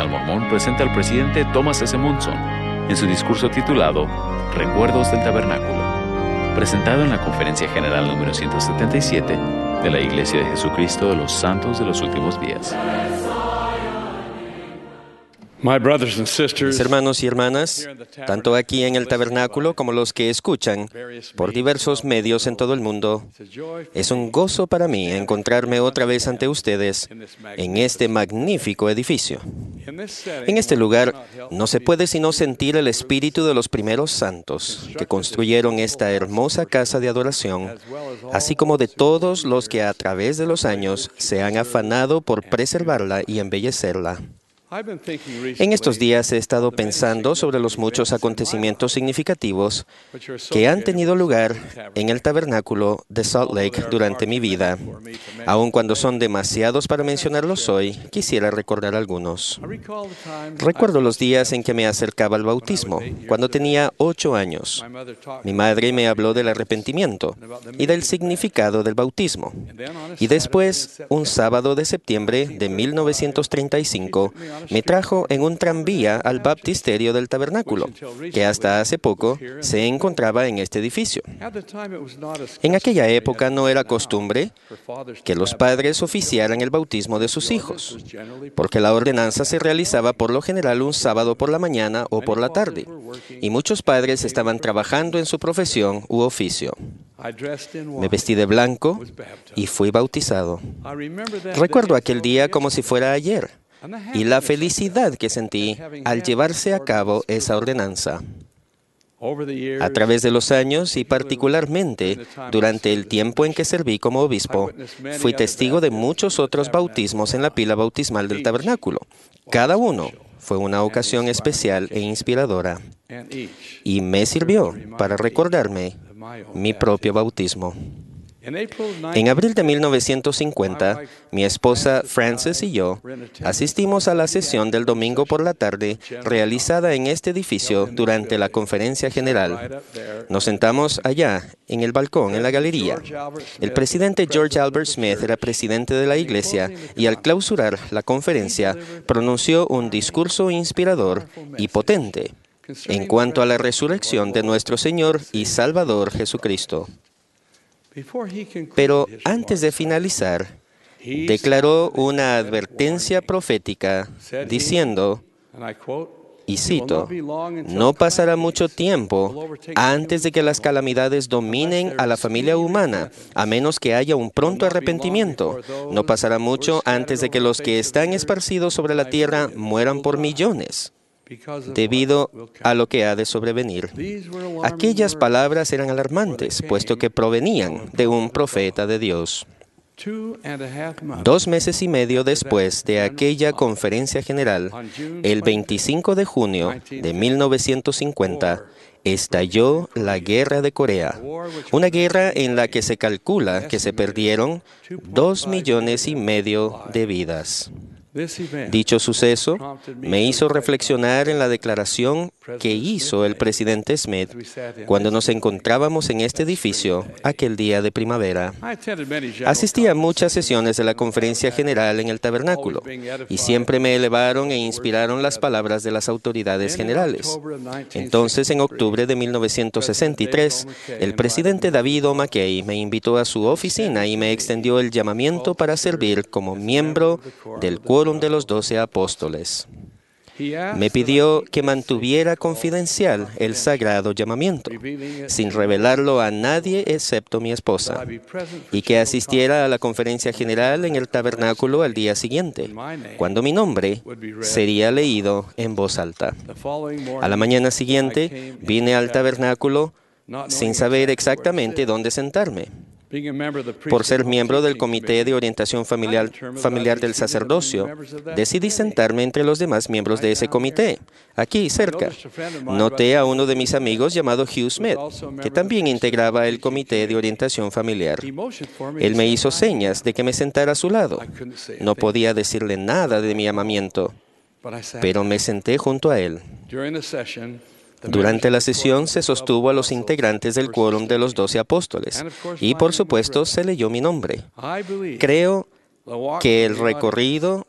Señal Mormón presenta al presidente Thomas S. Monson en su discurso titulado Recuerdos del Tabernáculo, presentado en la Conferencia General número 177 de la Iglesia de Jesucristo de los Santos de los Últimos Días. Mis hermanos y hermanas, tanto aquí en el tabernáculo como los que escuchan por diversos medios en todo el mundo, es un gozo para mí encontrarme otra vez ante ustedes en este magnífico edificio. En este lugar no se puede sino sentir el espíritu de los primeros santos que construyeron esta hermosa casa de adoración, así como de todos los que a través de los años se han afanado por preservarla y embellecerla. En estos días he estado pensando sobre los muchos acontecimientos significativos que han tenido lugar en el tabernáculo de Salt Lake durante mi vida. Aun cuando son demasiados para mencionarlos hoy, quisiera recordar algunos. Recuerdo los días en que me acercaba al bautismo, cuando tenía 8 años. Mi madre me habló del arrepentimiento y del significado del bautismo. Y después, un sábado de septiembre de 1935, me trajo en un tranvía al baptisterio del tabernáculo, que hasta hace poco se encontraba en este edificio. En aquella época no era costumbre que los padres oficiaran el bautismo de sus hijos, porque la ordenanza se realizaba por lo general un sábado por la mañana o por la tarde, y muchos padres estaban trabajando en su profesión u oficio. Me vestí de blanco y fui bautizado. Recuerdo aquel día como si fuera ayer, y la felicidad que sentí al llevarse a cabo esa ordenanza. A través de los años y particularmente durante el tiempo en que serví como obispo, fui testigo de muchos otros bautismos en la pila bautismal del tabernáculo. Cada uno fue una ocasión especial e inspiradora, y me sirvió para recordarme mi propio bautismo. En abril de 1950, mi esposa Frances y yo asistimos a la sesión del domingo por la tarde realizada en este edificio durante la conferencia general. Nos sentamos allá, en el balcón, en la galería. El presidente George Albert Smith era presidente de la iglesia y al clausurar la conferencia pronunció un discurso inspirador y potente en cuanto a la resurrección de nuestro Señor y Salvador Jesucristo. Pero antes de finalizar, declaró una advertencia profética diciendo, y cito, «No pasará mucho tiempo antes de que las calamidades dominen a la familia humana, a menos que haya un pronto arrepentimiento. No pasará mucho antes de que los que están esparcidos sobre la tierra mueran por millones, debido a lo que ha de sobrevenir». Aquellas palabras eran alarmantes, puesto que provenían de un profeta de Dios. 2 meses y medio después de aquella conferencia general, el 25 de junio de 1950, estalló la Guerra de Corea, una guerra en la que se calcula que se perdieron 2,5 millones de vidas. Dicho suceso me hizo reflexionar en la declaración que hizo el presidente Smith cuando nos encontrábamos en este edificio aquel día de primavera. Asistí a muchas sesiones de la conferencia general en el tabernáculo y siempre me elevaron e inspiraron las palabras de las autoridades generales. Entonces, en octubre de 1963, el presidente David O. McKay me invitó a su oficina y me extendió el llamamiento para servir como miembro del quórum de los 12 apóstoles. Me pidió que mantuviera confidencial el sagrado llamamiento, sin revelarlo a nadie excepto mi esposa, y que asistiera a la conferencia general en el tabernáculo al día siguiente, cuando mi nombre sería leído en voz alta. A la mañana siguiente vine al tabernáculo sin saber exactamente dónde sentarme. Por ser miembro del Comité de Orientación Familiar del Sacerdocio, decidí sentarme entre los demás miembros de ese comité, aquí cerca. Noté a uno de mis amigos llamado Hugh Smith, que también integraba el Comité de Orientación Familiar. Él me hizo señas de que me sentara a su lado. No podía decirle nada de mi llamamiento, pero me senté junto a él. Durante la sesión se sostuvo a los integrantes del quórum de los 12 apóstoles y, por supuesto, se leyó mi nombre. Creo que el recorrido